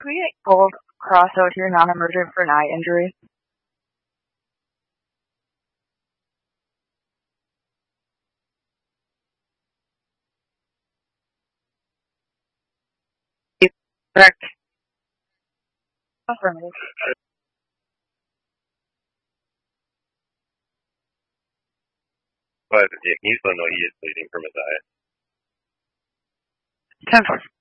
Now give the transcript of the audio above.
Could we get Gold cross out here non-emergent for an eye injury? Correct. Affirmative. But you still know he is bleeding from his eye. 10-4.